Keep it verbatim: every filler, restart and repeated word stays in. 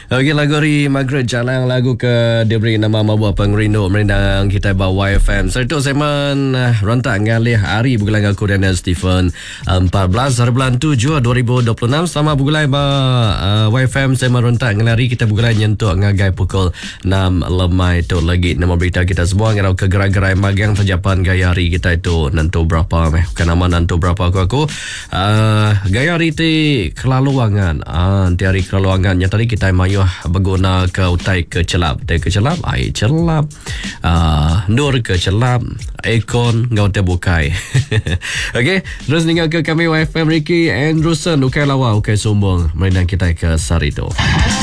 Okey, lagu dari Margaret Jalang, lagu ke dia beri nama Mabuk Pengrindu merendang kita bawa Y F M. Serta semen uh, rontak ngalih hari bulan aku dan Stephen empat belas hari bulan tujuh dua ribu dua puluh enam. Sama bulan ba uh, Y F M semen rontak ngalih kita bulan nyentuh ngagai pukul enam lemai tu lagi nama berita kita semua ngau ke gerai-gerai magang terjapan gaya hari kita itu nanti berapa meh bukan nama nanti berapa aku aku uh, gaya hari ti kelaluangan ah uh, hari kelaluangan yang tadi kita mayu berguna ke utai ke celap utai ke celap ai celap uh, nur ke celap ekon ngau te bukai. Okey, terus tinggal ke kami Y F M Ricky Anderson ukai lawa ukai sombong merendang kita ke Sarito.